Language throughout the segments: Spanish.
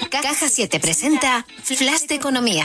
Caja 7 presenta Flash de Economía.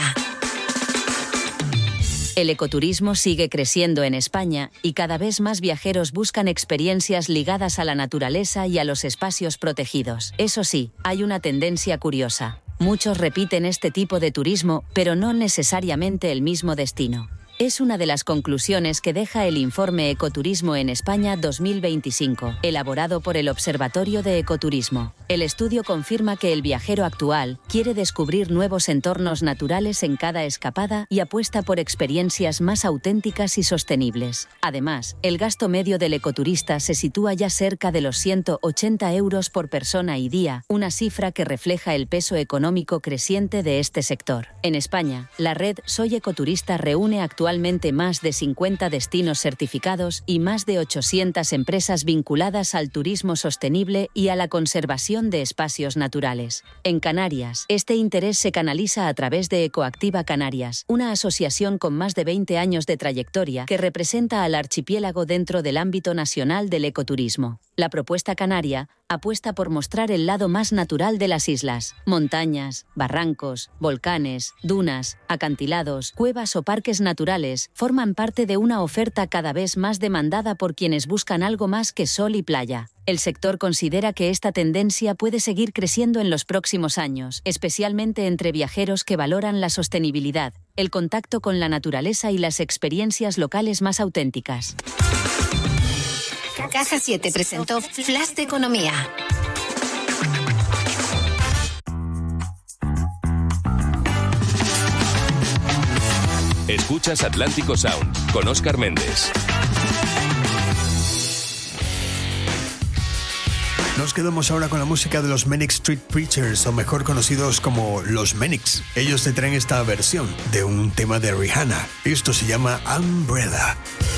El ecoturismo sigue creciendo en España y cada vez más viajeros buscan experiencias ligadas a la naturaleza y a los espacios protegidos. Eso sí, hay una tendencia curiosa. Muchos repiten este tipo de turismo, pero no necesariamente el mismo destino. Es una de las conclusiones que deja el informe Ecoturismo en España 2025, elaborado por el Observatorio de Ecoturismo. El estudio confirma que el viajero actual quiere descubrir nuevos entornos naturales en cada escapada y apuesta por experiencias más auténticas y sostenibles. Además, el gasto medio del ecoturista se sitúa ya cerca de los 180 euros por persona y día, una cifra que refleja el peso económico creciente de este sector. En España, la red Soy Ecoturista reúne actualmente más de 50 destinos certificados y más de 800 empresas vinculadas al turismo sostenible y a la conservación de espacios naturales. En Canarias, este interés se canaliza a través de Ecoactiva Canarias, una asociación con más de 20 años de trayectoria que representa al archipiélago dentro del ámbito nacional del ecoturismo. La propuesta canaria apuesta por mostrar el lado más natural de las islas: montañas, barrancos, volcanes, dunas, acantilados, cuevas o parques naturales forman parte de una oferta cada vez más demandada por quienes buscan algo más que sol y playa. El sector considera que esta tendencia puede seguir creciendo en los próximos años, especialmente entre viajeros que valoran la sostenibilidad, el contacto con la naturaleza y las experiencias locales más auténticas. Caja 7 presentó Flash de Economía. Escuchas Atlántico Sound con Óscar Méndez. Nos quedamos ahora con la música de los Manic Street Preachers, o mejor conocidos como los Manics. Ellos te traen esta versión de un tema de Rihanna. Esto se llama Umbrella.